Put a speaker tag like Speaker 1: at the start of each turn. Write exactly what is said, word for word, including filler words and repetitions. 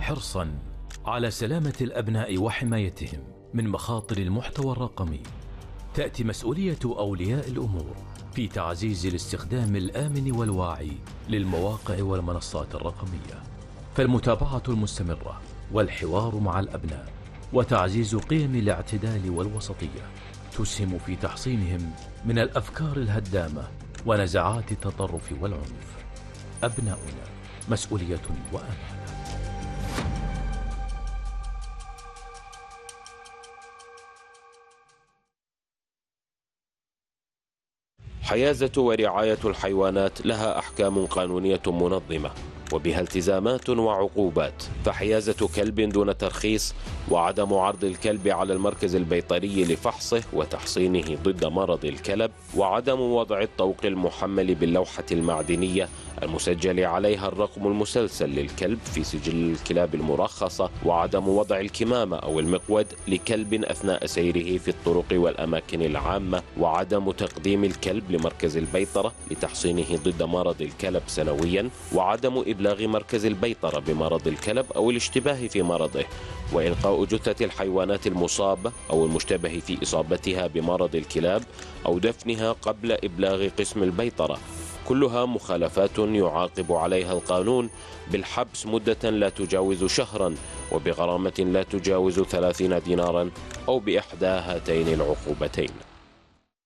Speaker 1: حرصاً على سلامة الأبناء وحمايتهم من مخاطر المحتوى الرقمي، تأتي مسؤولية أولياء الأمور في تعزيز الاستخدام الآمن والواعي للمواقع والمنصات الرقمية، فالمتابعة المستمرة والحوار مع الأبناء وتعزيز قيم الاعتدال والوسطية تسهم في تحصينهم من الأفكار الهدامة ونزعات التطرف والعنف. أبناؤنا مسؤولية وأمانة.
Speaker 2: حيازة ورعاية الحيوانات لها أحكام قانونية منظمة وبها التزامات وعقوبات، فحيازة كلب دون ترخيص وعدم عرض الكلب على المركز البيطري لفحصه وتحصينه ضد مرض الكلب، وعدم وضع الطوق المحمل باللوحة المعدنية المسجل عليها الرقم المسلسل للكلب في سجل الكلاب المرخصة، وعدم وضع الكمامة أو المقود لكلب أثناء سيره في الطرق والأماكن العامة، وعدم تقديم الكلب لمركز البيطرة لتحصينه ضد مرض الكلب سنويا، وعدم إبلاغ مركز البيطرة بمرض الكلب أو الاشتباه في مرضه، وإلقاء جثة الحيوانات المصابة أو المشتبه في إصابتها بمرض الكلاب أو دفنها قبل إبلاغ قسم البيطرة، كلها مخالفات يعاقب عليها القانون بالحبس مدة لا تجاوز شهرا وبغرامة لا تجاوز ثلاثين دينارا أو بإحدى هاتين العقوبتين.